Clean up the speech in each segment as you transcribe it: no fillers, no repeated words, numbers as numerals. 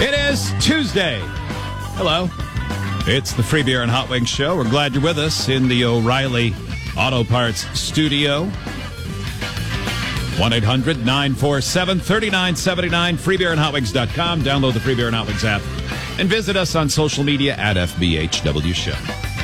It is Tuesday. Hello. It's the Free Beer and Hot Wings Show. We're glad you're with us in the O'Reilly Auto Parts studio. 1-800-947-3979, freebeerandhotwings.com. Download the Free Beer and Hot Wings app and visit us on social media at FBHW Show.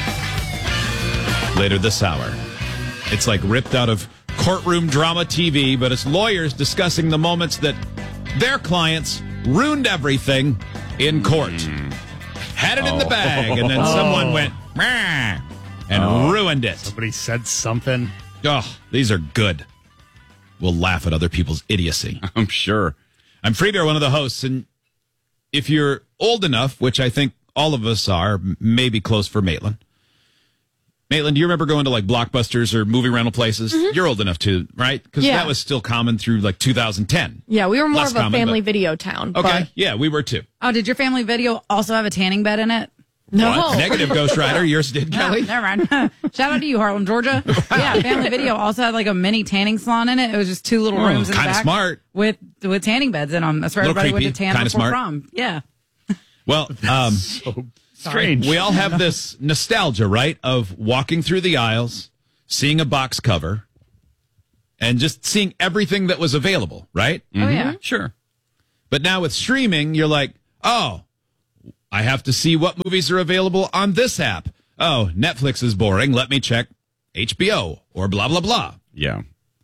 Later this hour, it's like ripped out of courtroom drama TV, but it's lawyers discussing the moments that their clients ruined everything in court. Had it in the bag, and then someone went, "Meh," and ruined it. Somebody said something. Oh, these are good. We'll laugh at other people's idiocy. I'm sure. I'm Free Beer, one of the hosts, and if you're old enough, which I think all of us are, maybe close for Maitland. Maitland, do you remember going to like Blockbusters or movie rental places? Mm-hmm. You're old enough to, right? Because that was still common through like 2010. Yeah, we were more Less of a common, family but- video town. Okay, but- yeah, we were too. Oh, did your family video also have a tanning bed in it? No. What? Negative, Ghost Rider. Yours did, Kelly? Never mind. Shout out to you, Harlem, Georgia. Yeah, family video also had like a mini tanning salon in it. It was just two little rooms in the Kinda back. smart. With tanning beds in them. That's where Little everybody went creepy, to tan kinda before smart. prom. Yeah. Well, So strange. we all have this nostalgia, right, of walking through the aisles, seeing a box cover, and just seeing everything that was available, right? Oh, yeah. Sure. But now with streaming, you're like, oh, I have to see what movies are available on this app. Oh, Netflix is boring. Let me check HBO or blah, blah, blah. Yeah.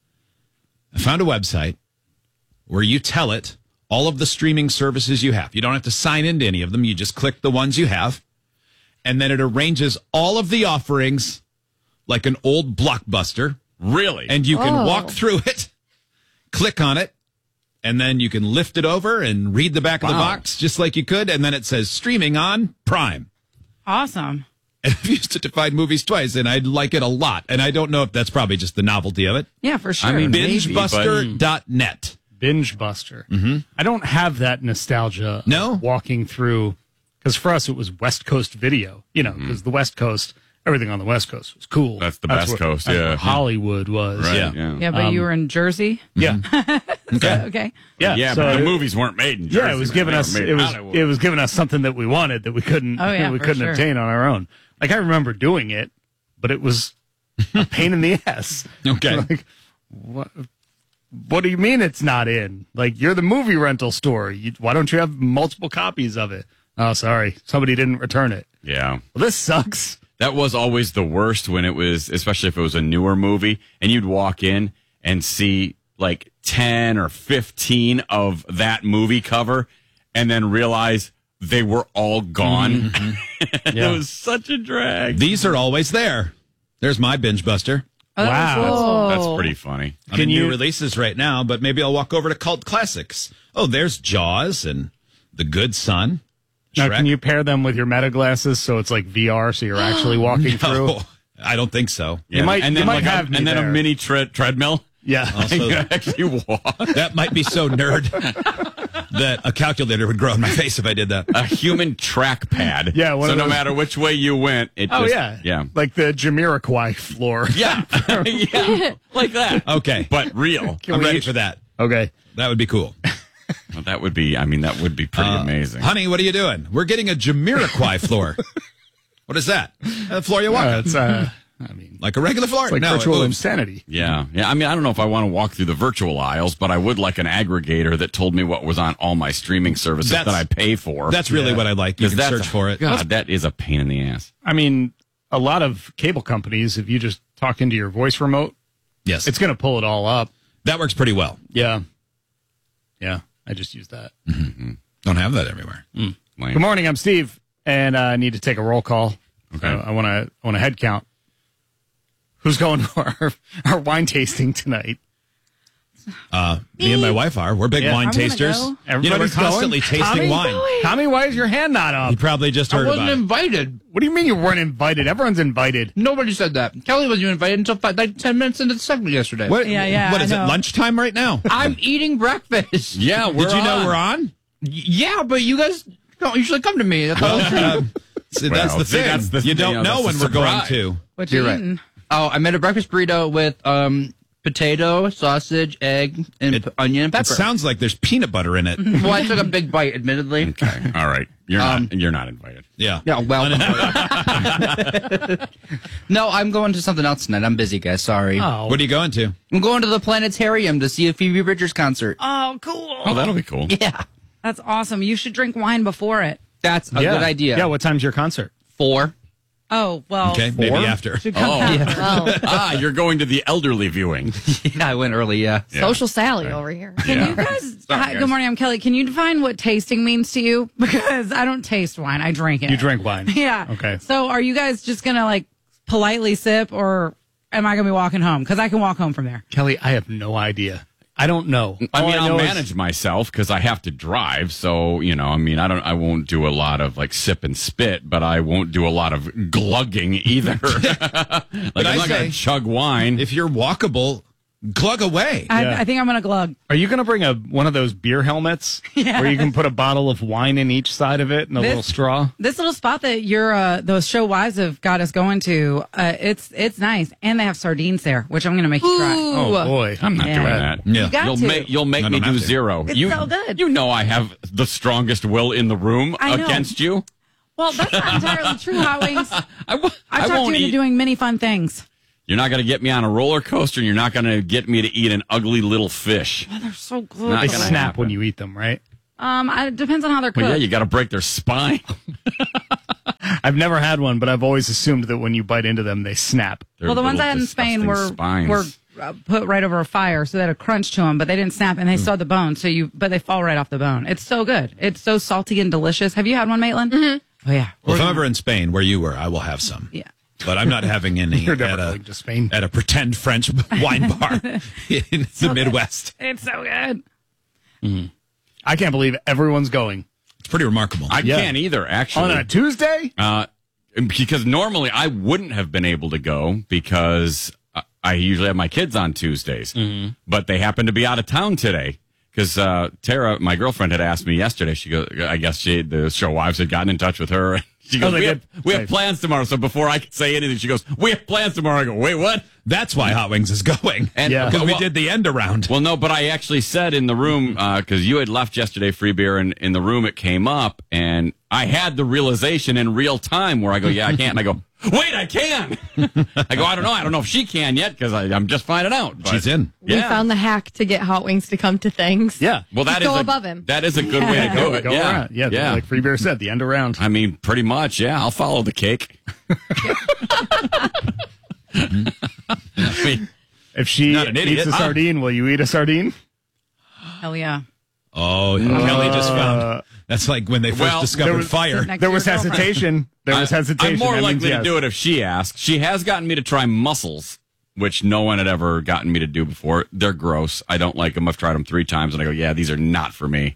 I found a website where you tell it all of the streaming services you have. You don't have to sign into any of them. You just click the ones you have. And then it arranges all of the offerings like an old Blockbuster. Really? And you can walk through it, click on it, and then you can lift it over and read the back of the box just like you could. And then it says streaming on Prime. Awesome. And I've used it to find movies twice, and I like it a lot. And I don't know if that's probably just the novelty of it. Yeah, for sure. I mean, BingeBuster.net. Binge Buster. Mm-hmm. I don't have that nostalgia. No? Of walking through, because for us it was West Coast video. You know, because the West Coast, everything on the West Coast was cool. That's the best coast, that's yeah. where Hollywood was. Right, Yeah. yeah, but you were in Jersey? Yeah, Okay. Okay. yeah, Yeah, so but the it- movies weren't made in Jersey. Yeah, it was giving They were us made it in was Hollywood. it was giving us something that we wanted that we couldn't for sure. obtain on our own. Like I remember doing it, but it was a pain in the ass. Okay. Like, what do you mean it's not in? Like you're the movie rental store. Why don't you have multiple copies of it? Oh, sorry, somebody didn't return it. Yeah. Well, this sucks. That was always the worst when it was, especially if it was a newer movie, and you'd walk in and see like 10 or 15 of that movie cover and then realize they were all gone. Yeah. It was such a drag. These are always there. There's my Binge Buster. Oh, that Wow. was cool. That's pretty funny. I mean, new releases right now, but maybe I'll walk over to Cult Classics. Oh, there's Jaws and The Good Son. Now, Shrek. can you pair them with your meta glasses so it's like VR, so you're actually walking through? No, I don't think so. Yeah. might- and you then might like have me and then there. a mini treadmill. Yeah. Also, You could actually walk. that might be so nerd that a calculator would grow on my face if I did that. A human track pad. Yeah, one So of no those- matter which way you went, it Oh just, yeah, yeah. like the Jamiroquai floor. Yeah. Yeah. Like that. Okay. But real. I'm ready for that. Okay. That would be cool. Well, that would be pretty amazing. Honey, what are you doing? We're getting a Jamiroquai floor. What is that? The floor you walk on. It's I mean, Like a regular floor? it's like no, virtual it moves. insanity. Yeah. Yeah. I mean, I don't know if I want to walk through the virtual aisles, but I would like an aggregator that told me what was on all my streaming services that I pay for. That's really what I like. You can search for it. God, that is a pain in the ass. I mean, a lot of cable companies, if you just talk into your voice remote, Yes. it's going to pull it all up. That works pretty well. Yeah. Yeah. I just use that. Don't have that everywhere. Lame. Good morning. I'm Steve, and I need to take a roll call. Okay. I want a head count. Who's going to our wine tasting tonight? Me and my wife are. We're big Yeah. wine I'm gonna tasters. go. You know, we're Everybody's constantly going? tasting Tommy? wine. Tommy, why is your hand not up? You probably just heard I wasn't about it. invited. What do you mean you weren't invited? Everyone's invited. Nobody said that. Kelly wasn't even invited until like 10 minutes into the segment yesterday. What, Yeah, what I is it, know. lunchtime right now? I'm eating breakfast. Yeah. Did you know we're on? Yeah, but you guys don't usually come to me. That's all. See, that's Well, the see, thing. that's the- you don't you know, know that's when the we're going surprise. to. What you You're right. eating? Oh, I made a breakfast burrito with potato, sausage, egg, and onion and It pepper. sounds like there's peanut butter in it. Well, I took a big bite, admittedly. Okay. All right. You're not invited. Yeah. Yeah, well. No, I'm going to something else tonight. I'm busy, guys. Sorry. Oh, What are you going to? I'm going to the planetarium to see a Phoebe Bridgers concert. Oh, cool. Oh, that'll be cool. Yeah. That's awesome. You should drink wine before it. That's a good idea. Yeah, what time's your concert? 4. Oh, well. Okay, maybe after. Should come after. Oh, You're going to the elderly viewing. Yeah, I went early, yeah. social Sally over here. Can you guys, Sorry, hi, guys. good morning, I'm Kelly. Can you define what tasting means to you? Because I don't taste wine, I drink it. You drink wine. Yeah. Okay. So are you guys just going to like politely sip or am I going to be walking home? Because I can walk home from there. Kelly, I have no idea. I don't know. I All mean, I'll know is- manage myself because I have to drive. So, I won't do a lot of like sip and spit, but I won't do a lot of glugging either. Like, I'm not going to chug wine. If you're walkable, glug away. I think I'm going to glug. Are you going to bring one of those beer helmets where you can put a bottle of wine in each side of it and a little straw? This little spot that those show wives have got us going to, it's nice. And they have sardines there, which I'm going to make you try. Oh, boy. I'm not Yeah. doing that. Yeah. You got to. You'll make I me don't do have to. zero. It's so good. You know I have the strongest will in the room I know. against you. Well, that's not entirely true, Hot Wings. I I've talked won't you into eat. doing many fun things. You're not going to get me on a roller coaster, and you're not going to get me to eat an ugly little fish. They're so good. Not They gonna snap happen. when you eat them, right? It depends on how they're cooked. Well, yeah, you got to break their spine. I've never had one, but I've always assumed that when you bite into them, they snap. They're Well, the ones I little had in Spain disgusting spines. were put right over a fire, so they had a crunch to them, but they didn't snap, and they still had the bone. But they fall right off the bone. It's so good. It's so salty and delicious. Have you had one, Maitland? Mm-hmm. Oh yeah. Well, if I'm ever in Spain, where you were, I will have some. Yeah. But I'm not having any You're never going to Spain. at a pretend French wine bar in the Midwest. It's so good. I can't believe everyone's going. It's pretty remarkable. I Yeah. can't either, actually. On a Tuesday? Because normally I wouldn't have been able to go because I usually have my kids on Tuesdays. But they happen to be out of town today. Because Tara, my girlfriend, had asked me yesterday. She goes, I guess the show wives had gotten in touch with her. She goes, they we did? have plans tomorrow. So before I could say anything, she goes, we have plans tomorrow. I go, wait, what? That's why Hot Wings is going. And Yeah. Because we well, did the end around. Well, no, but I actually said in the room, because you had left yesterday, free beer, and in the room it came up, and I had the realization in real time where I go, yeah, I can't. And I go, wait, I can. I go, I don't know. I don't know if she can yet because I'm just finding out. But, She's in. We Yeah. found the hack to get Hot Wings to come to things. Yeah. Well, that Just is go above him. That is a good way to do it. Go yeah. around. Yeah, like Free Beer said, the end around. I mean, pretty much. Yeah, I'll follow the cake. I mean, If she Not an idiot. eats a sardine, will you eat a sardine? Hell yeah. Oh, Kelly just found. That's like when they first Well, discovered there was- fire. Next There to was your girlfriend. hesitation. There was hesitation. I'm more That means likely to yes. do it if she asks. She has gotten me to try mussels, which no one had ever gotten me to do before. They're gross. I don't like them. I've tried them 3 times, and I go, yeah, these are not for me.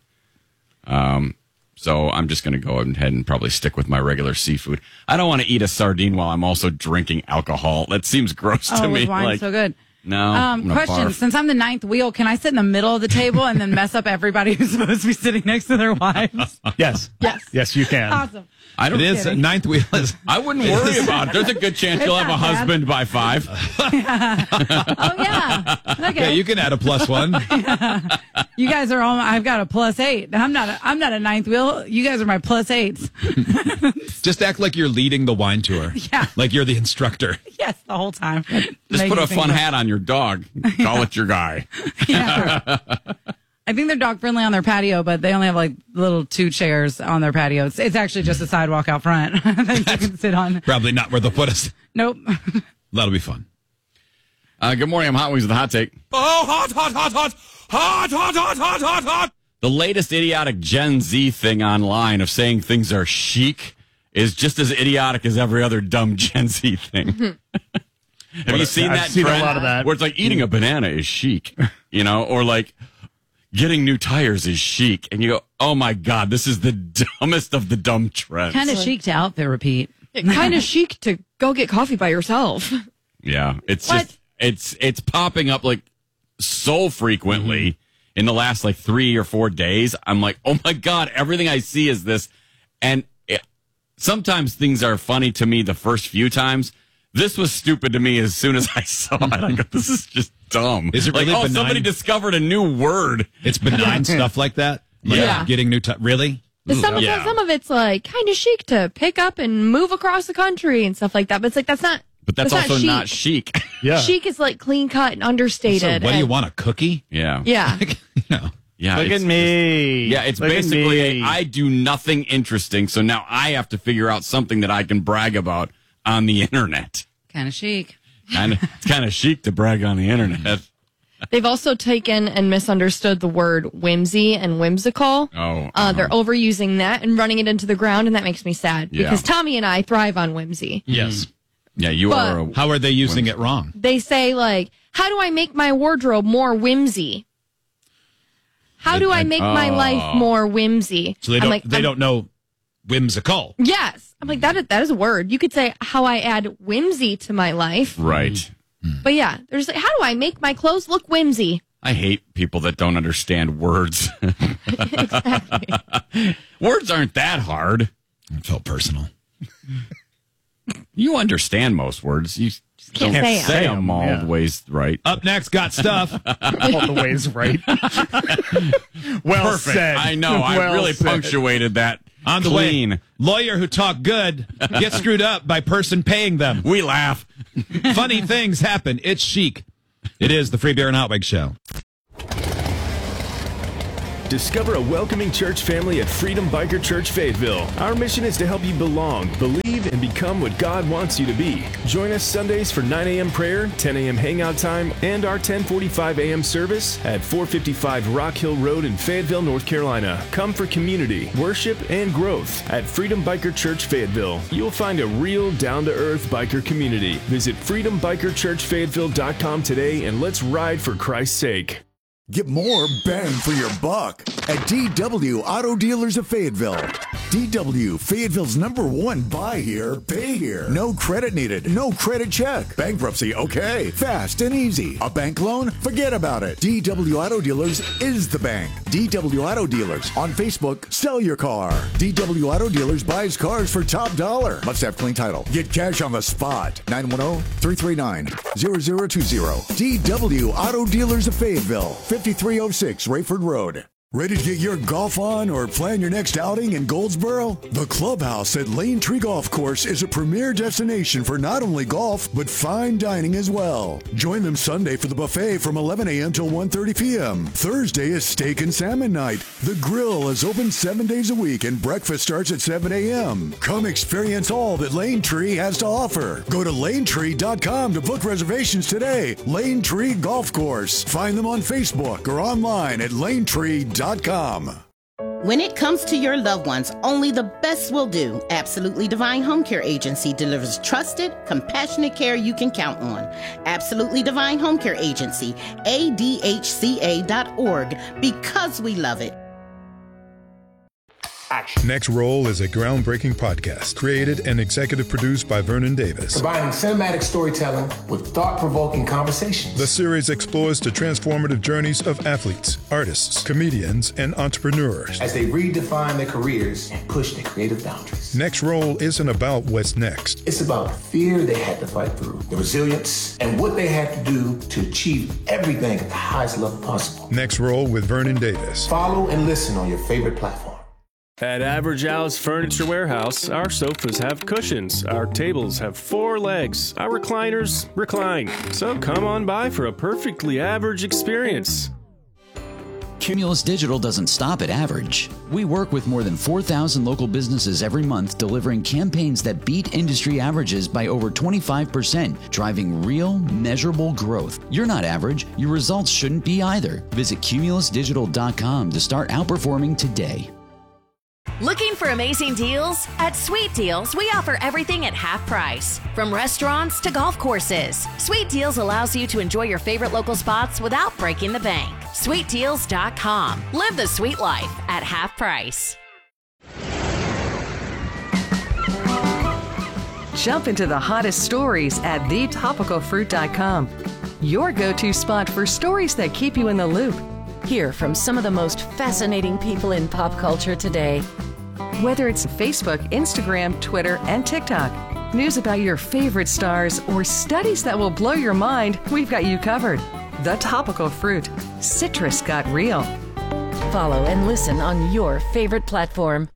So I'm just going to go ahead and probably stick with my regular seafood. I don't want to eat a sardine while I'm also drinking alcohol. That seems gross to Oh, me. with wine, Like, so good. no. I'm gonna Question: barf. since I'm the ninth wheel, can I sit in the middle of the table and then mess up everybody who's supposed to be sitting next to their wives? Yes. Yes. Yes, you can. Awesome. I don't. It is kidding. ninth wheel. I wouldn't worry about it. There's a good chance you'll have a not bad. husband by 5. Oh yeah. Yeah, Okay. you can add a +1. You guys are all. I've got a +8. I'm not a ninth wheel. You guys are my +8s. Just act like you're leading the wine tour. Yeah. Like you're the instructor. Yes, the whole time. Just put a fun hat on your dog. Call it your guy. Yeah. I think they're dog friendly on their patio, but they only have like little 2 chairs on their patio. It's actually just a sidewalk out front that you can sit on. Probably not where they'll put us. Nope. That'll be fun. Good morning. I'm Hot Wings with the Hot Take. Oh, hot, hot, hot, hot. Hot, hot, hot, hot, hot, hot. The latest idiotic Gen Z thing online of saying things are chic is just as idiotic as every other dumb Gen Z thing. Have you seen I've that seen a trend? lot of that. Where it's like eating a banana is chic, or like getting new tires is chic. And you go, oh my God, this is the dumbest of the dumb trends. Kind of chic to outfit repeat. Kind of chic to go get coffee by yourself. Yeah, it's What? just it's popping up like so frequently in the last like 3 or 4 days. I'm like, oh my God, everything I see is this. And sometimes things are funny to me the first few times. This was stupid to me as soon as I saw it. I go, this is just dumb. Is it really benign? Somebody discovered a new word. It's benign stuff like that? Like Yeah. getting new really? Some of it's like kind of chic to pick up and move across the country and stuff like that. But it's like that's not. But that's also not chic. Yeah. Chic is like clean cut and understated. So what do you and- want, a cookie? Yeah. Yeah. Yeah. Look at me. Yeah, it's Look at basically me. I do nothing interesting, so now I have to figure out something that I can brag about on the internet. Kind of chic. It's kind of chic to brag on the internet. They've also taken and misunderstood the word whimsy and whimsical. Oh, They're overusing that and running it into the ground, and that makes me sad Yeah. because Tommy and I thrive on whimsy. Yes. Yeah, you But- are. How are they using it wrong? They say like, "How do I make my wardrobe more whimsy? How do I make my life more whimsy?" So they don't know whimsical. Yes, I'm like that is a word. You could say how I add whimsy to my life, Right. but yeah, there's like, how do I make my clothes look whimsy? I hate people that don't understand words. Words aren't that hard. It felt personal. You understand most words. You just can't don't say 'em. say them all Yeah. the ways right. Up next, got stuff. All the ways right. Well Perfect. said. I know. I Well really said. punctuated that. On the clean. way, lawyer who talk good gets screwed up by person paying them. We laugh. Funny things happen. It's chic. It is the Free Beer and Hot Wings Show. Discover a welcoming church family at Freedom Biker Church Fayetteville. Our mission is to help you belong, believe, and become what God wants you to be. Join us Sundays for 9 a.m. prayer, 10 a.m. hangout time, and our 10:45 a.m. service at 455 Rock Hill Road in Fayetteville, North Carolina. Come for community, worship, and growth at Freedom Biker Church Fayetteville. You'll find a real, down-to-earth biker community. Visit freedombikerchurchfayetteville.com today and let's ride for Christ's sake. Get more bang for your buck at DW Auto Dealers of Fayetteville. DW, Fayetteville's #1 buy here, pay here. No credit needed, no credit check. Bankruptcy, okay. Fast and easy. A bank loan? Forget about it. DW Auto Dealers is the bank. DW Auto Dealers. On Facebook, sell your car. DW Auto Dealers buys cars for top dollar. Must have clean title. Get cash on the spot. 910-339-0020. DW Auto Dealers of Fayetteville. 5306 Rayford Road. Ready to get your golf on or plan your next outing in Goldsboro? The Clubhouse at Lane Tree Golf Course is a premier destination for not only golf, but fine dining as well. Join them Sunday for the buffet from 11 a.m. till 1:30 p.m. Thursday is steak and salmon night. The grill is open 7 days a week and breakfast starts at 7 a.m. Come experience all that Lane Tree has to offer. Go to lanetree.com to book reservations today. Lane Tree Golf Course. Find them on Facebook or online at lanetree.com. When it comes to your loved ones, only the best will do. Absolutely Divine Home Care Agency delivers trusted, compassionate care you can count on. Absolutely Divine Home Care Agency, ADHCA.org, because we love it. Next Roll is a groundbreaking podcast created and executive produced by Vernon Davis. Combining cinematic storytelling with thought-provoking conversations. The series explores the transformative journeys of athletes, artists, comedians, and entrepreneurs as they redefine their careers and push their creative boundaries. Next Roll isn't about what's next. It's about the fear they had to fight through, the resilience, and what they had to do to achieve everything at the highest level possible. Next Roll with Vernon Davis. Follow and listen on your favorite platform. At Average Al's Furniture Warehouse, our sofas have cushions, our tables have 4 legs, our recliners recline. So come on by for a perfectly average experience. Cumulus Digital doesn't stop at average. We work with more than 4,000 local businesses every month, delivering campaigns that beat industry averages by over 25%, driving real, measurable growth. You're not average. Your results shouldn't be either. Visit cumulusdigital.com to start outperforming today. Looking for amazing deals? At Sweet Deals, we offer everything at half price. From restaurants to golf courses, Sweet Deals allows you to enjoy your favorite local spots without breaking the bank. SweetDeals.com. Live the sweet life at half price. Jump into the hottest stories at thetopicalfruit.com. Your go-to spot for stories that keep you in the loop. Hear from some of the most fascinating people in pop culture today. Whether it's Facebook, Instagram, Twitter, and TikTok, news about your favorite stars, or studies that will blow your mind, we've got you covered. The Topical Fruit. Citrus got real. Follow and listen on your favorite platform.